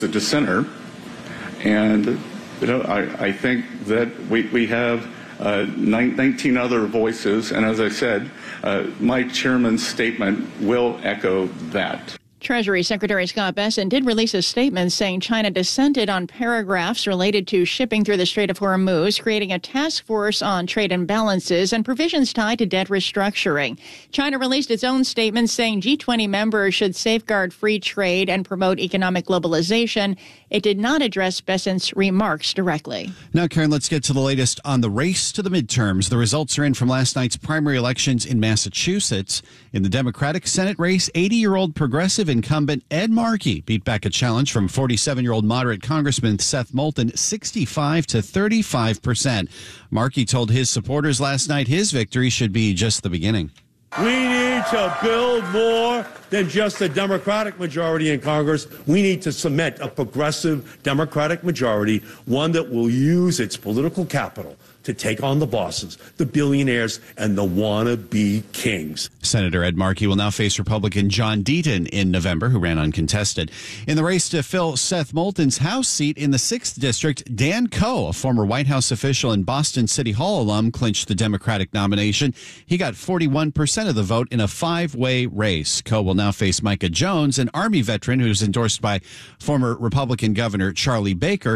the dissenter. And I think that we have 19 other voices, and as I said, my chairman's statement will echo that. Treasury Secretary Scott Bessent did release a statement saying China dissented on paragraphs related to shipping through the Strait of Hormuz, creating a task force on trade imbalances and provisions tied to debt restructuring. China released its own statement saying G20 members should safeguard free trade and promote economic globalization. It did not address Bessent's remarks directly. Now, Karen, let's get to the latest on the race to the midterms. The results are in from last night's primary elections in Massachusetts. In the Democratic Senate race, 80-year-old progressive incumbent Ed Markey beat back a challenge from 47-year-old moderate Congressman Seth Moulton 65 to 35%. Markey told his supporters last night his victory should be just the beginning. We need to build more than just a Democratic majority in Congress. We need to cement a progressive Democratic majority, one that will use its political capital to take on the bosses, the billionaires, and the wannabe kings. Senator Ed Markey will now face Republican John Deaton in November, who ran uncontested. In the race to fill Seth Moulton's House seat in the 6th District, Dan Coe, a former White House official and Boston City Hall alum, clinched the Democratic nomination. He got 41% of the vote in a 5-way race. Coe will now face Micah Jones, an Army veteran who's endorsed by former Republican Governor Charlie Baker.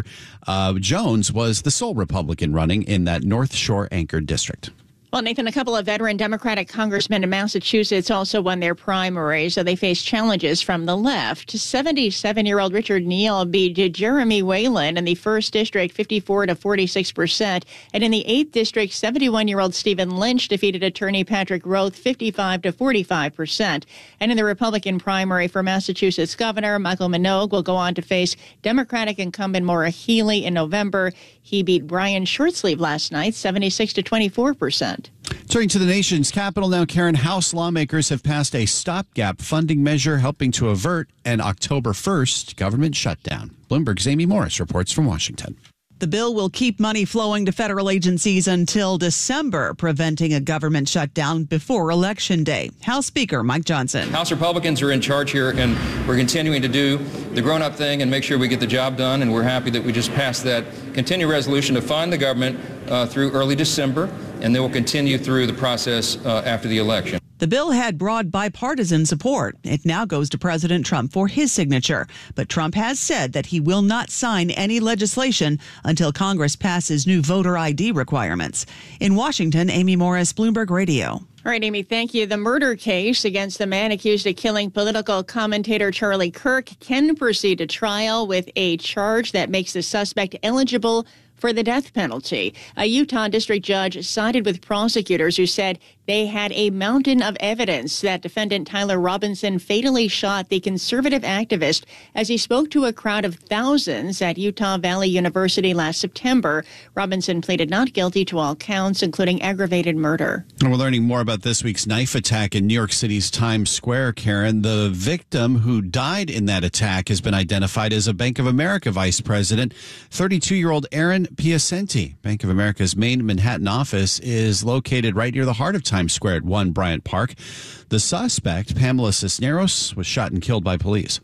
Jones was the sole Republican running in that North Shore anchored district. Well, Nathan, a couple of veteran Democratic congressmen in Massachusetts also won their primary, so they face challenges from the left. 77-year-old Richard Neal beat Jeremy Whalen in the 1st District 54 to 46%. And in the 8th District, 71-year-old Stephen Lynch defeated attorney Patrick Roth 55 to 45%. And in the Republican primary for Massachusetts Governor, Michael Minogue will go on to face Democratic incumbent Maura Healey in November. He beat Brian Shortsleeve last night, 76 to 24%. Turning to the nation's capital now, Karen, House lawmakers have passed a stopgap funding measure helping to avert an October 1st government shutdown. Bloomberg's Amy Morris reports from Washington. The bill will keep money flowing to federal agencies until December, preventing a government shutdown before Election Day. House Speaker Mike Johnson. House Republicans are in charge here, and we're continuing to do the grown-up thing and make sure we get the job done, and we're happy that we just passed that continued resolution to fund the government through early December, and they will continue through the process after the election. The bill had broad bipartisan support. It now goes to President Trump for his signature. But Trump has said that he will not sign any legislation until Congress passes new voter ID requirements. In Washington, Amy Morris, Bloomberg Radio. All right, Amy, thank you. The murder case against the man accused of killing political commentator Charlie Kirk can proceed to trial with a charge that makes the suspect eligible for the death penalty. A Utah district judge sided with prosecutors who said they had a mountain of evidence that defendant Tyler Robinson fatally shot the conservative activist as he spoke to a crowd of thousands at Utah Valley University last September. Robinson pleaded not guilty to all counts, including aggravated murder. And we're learning more about this week's knife attack in New York City's Times Square, Karen. The victim who died in that attack has been identified as a Bank of America vice president, 32-year-old Aaron Piacenti. Bank of America's main Manhattan office is located right near the heart of Times Square at 1 Bryant Park. The suspect, Pamela Cisneros, was shot and killed by police.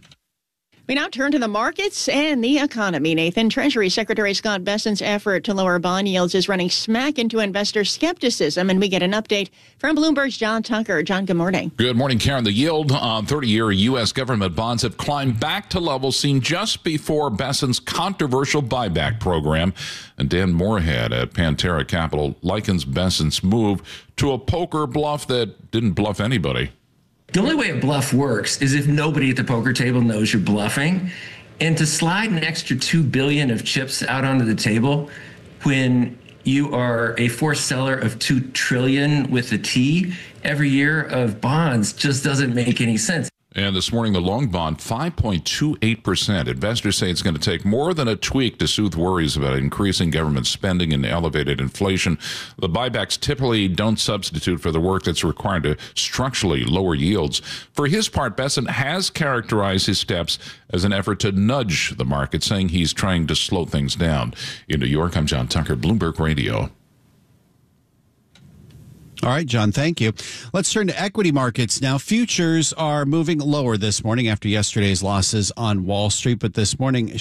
We now turn to the markets and the economy, Nathan. Treasury Secretary Scott Bessent's effort to lower bond yields is running smack into investor skepticism, and we get an update from Bloomberg's John Tucker. John, good morning. Good morning, Karen. The yield on 30-year U.S. government bonds have climbed back to levels seen just before Bessent's controversial buyback program. And Dan Moorhead at Pantera Capital likens Bessent's move to a poker bluff that didn't bluff anybody. The only way a bluff works is if nobody at the poker table knows you're bluffing. And to slide an extra $2 billion of chips out onto the table when you are a forced seller of $2 trillion with a T every year of bonds just doesn't make any sense. And this morning, the long bond, 5.28%. Investors say it's going to take more than a tweak to soothe worries about increasing government spending and elevated inflation. The buybacks typically don't substitute for the work that's required to structurally lower yields. For his part, Bessent has characterized his steps as an effort to nudge the market, saying he's trying to slow things down. In New York, I'm John Tucker, Bloomberg Radio. All right, John, thank you. Let's turn to equity markets now. Futures are moving lower this morning after yesterday's losses on Wall Street, but this morning